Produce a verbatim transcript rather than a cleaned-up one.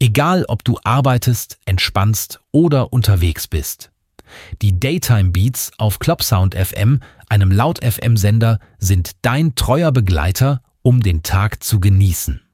Egal, ob du arbeitest, entspannst oder unterwegs bist. Die Daytime Beats auf Clubsound F M, einem Laut F M Sender, sind dein treuer Begleiter, um den Tag zu genießen.